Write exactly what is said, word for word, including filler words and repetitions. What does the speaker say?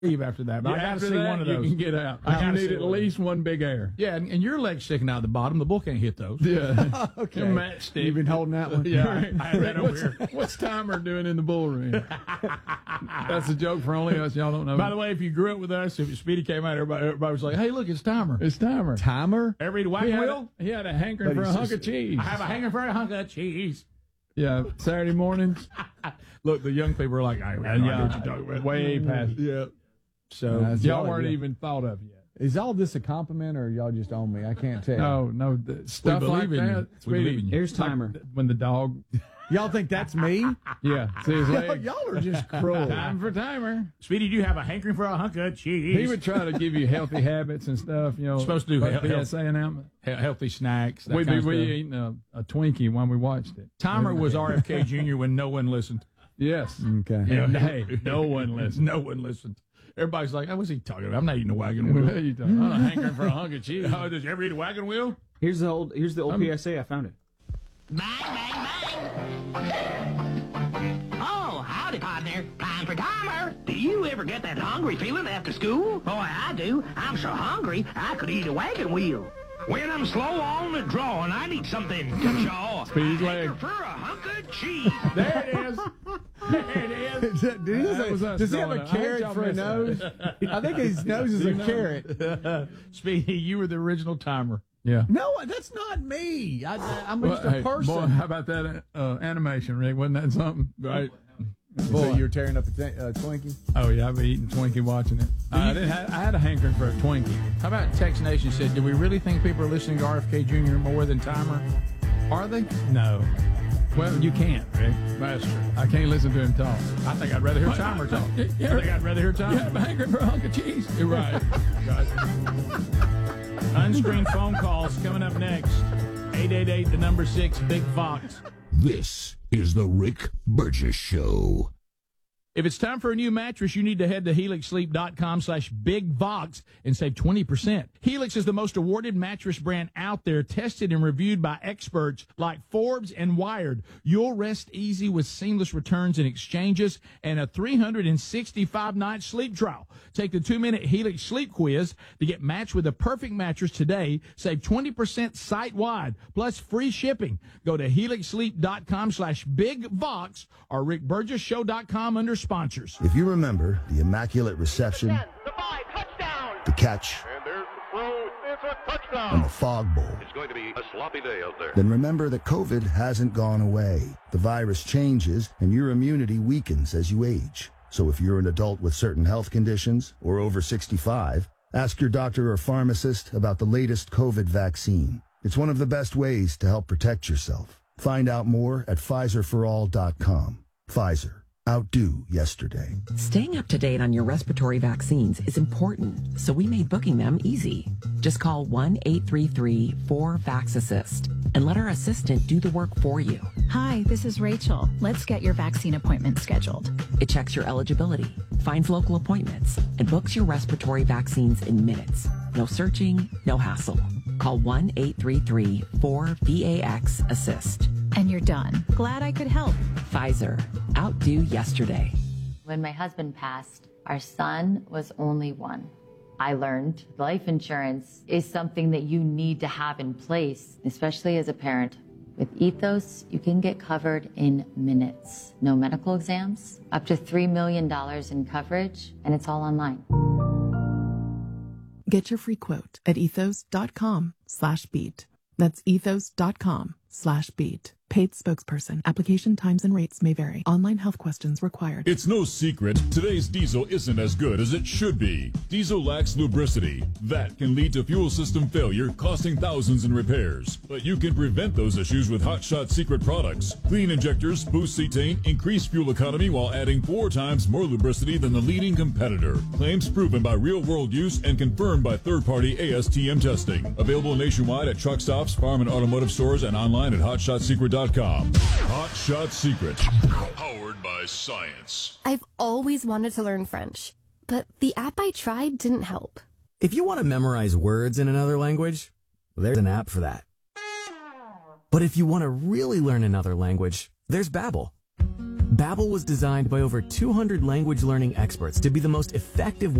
leave after that. But Yeah, I got to after see that, one of you those. can get out. I You gotta need see at one. least one big air. Yeah, and, and your leg's sticking out the bottom. The bull can't hit those. Yeah. Okay. Your matchstick. You've been holding that one. Yeah, I had that over what's, here. what's Timer doing in the bull ring? That's a joke for only us. Y'all don't know. By the way, if you grew up with us, if Speedy came out, everybody, everybody was like, "Hey, look, it's Timer." it's Timer. Timer? Every He wagon had, wheel. a, he had a hankering But for a he's hunk just- of cheese. I have a hanger for a hunk of cheese. Yeah, Saturday mornings. Look, the young people are like, "I, I know what you're talking about." way past. Yeah. So That's Y'all y'all, weren't yeah. even thought of yet. Is all this a compliment, or y'all just own me? I can't tell. No, no, the stuff like believe in you. that. We believe Speedy, in you. Here's like Timer. when the dog. Y'all think that's me? Yeah, see his y'all, leg. y'all are just cruel. Time for Timer. Speedy, do you have a hankering for a hunk of cheese? He would try to give you healthy habits and stuff. You know, Supposed to do like health- P S A announcement. He- healthy snacks. That We'd kind be of we stuff. eating a, a Twinkie when we watched it. Timer was R F K Junior when no one listened. Yes. Okay. Yeah. And hey, no one listened. No one listened. Everybody's like, oh, what's he talking about? I'm not eating a wagon What are wheel. you talking about? I'm hankering for a hunk of cheese. Oh, does you ever eat a wagon wheel? Here's the old. Here's the old P S A. I found it. Bang, bang, bang. Oh, howdy, partner. Time for Timer. Do you ever get that hungry feeling after school? Boy, I do. I'm so hungry, I could eat a wagon wheel. When I'm slow on the draw and I need something to chaw, Speed I leg. prefer a hunk of cheese. There it is. There it is. Did he That say- was us does he have growing a up. I hate carrot y'all for a missing nose? that. I think his nose is a carrot. Speedy, you were the original Timer. Yeah. No, that's not me. I, I'm Well, just a hey, person. boy, how about that uh, animation, Rick? Wasn't that something? Right. So you're tearing up a t- uh, Twinkie? Oh yeah, I've been eating Twinkie watching it. I, didn't have, I had a hankering for a Twinkie. How about Text Nation said, do we really think people are listening to R F K Junior more than Timer? Are they? No. Well, you can't, Rick. That's true. I can't listen to him talk. I think I'd rather hear Timer talk. I think I'd rather hear Timer. Yeah, I'm hankering for a hunk of cheese. You're right. Unscreened phone calls coming up next. eight eight eight, the number six, Big Fox. This is the Rick Burgess Show. If it's time for a new mattress, you need to head to helix sleep dot com slash big vox and save twenty percent. Helix is the most awarded mattress brand out there, tested and reviewed by experts like Forbes and Wired. You'll rest easy with seamless returns and exchanges and a three hundred sixty-five night sleep trial. Take the two-minute Helix sleep quiz to get matched with the perfect mattress today. Save twenty percent site-wide, plus free shipping. Go to helix sleep dot com slash big vox or rick burgess show dot com under sponsors. If you remember the Immaculate Reception, The five, touchdown. the catch, And there's the throw. It's a touchdown. and the Fog Bowl, It's going to be a sloppy day out there. then remember that COVID hasn't gone away. The virus changes, and your immunity weakens as you age. So if you're an adult with certain health conditions or over sixty-five, ask your doctor or pharmacist about the latest COVID vaccine. It's one of the best ways to help protect yourself. Find out more at Pfizer for all dot com. Pfizer. Outdo yesterday. Staying up to date on your respiratory vaccines is important, so we made booking them easy. Just call one eight three three four vax assist and let our assistant do the work for you. Hi, this is Rachel. Let's get your vaccine appointment scheduled. It checks your eligibility, finds local appointments, and books your respiratory vaccines in minutes. No searching, no hassle. Call one eight three three four vax assist. And you're done. Glad I could help. Pfizer. Outdo yesterday. When my husband passed, our son was only one. I learned life insurance is something that you need to have in place, especially as a parent. With Ethos, you can get covered in minutes. No medical exams, up to three million dollars in coverage, and it's all online. Get your free quote at ethos dot com slash beat. That's ethos dot com slash beat. Paid spokesperson. Application times and rates may vary. Online health questions required. It's no secret, today's diesel isn't as good as it should be. Diesel lacks lubricity. That can lead to fuel system failure, costing thousands in repairs. But you can prevent those issues with Hot Shot Secret products. Clean injectors, boost cetane, increase fuel economy while adding four times more lubricity than the leading competitor. Claims proven by real-world use and confirmed by third-party A S T M testing. Available nationwide at truck stops, farm and automotive stores, and online at hot shot secret dot com. Hot Shot Secret. Powered by science. I've always wanted to learn French, but the app I tried didn't help. If you want to memorize words in another language, there's an app for that. But if you want to really learn another language, there's Babbel. Babbel was designed by over two hundred language learning experts to be the most effective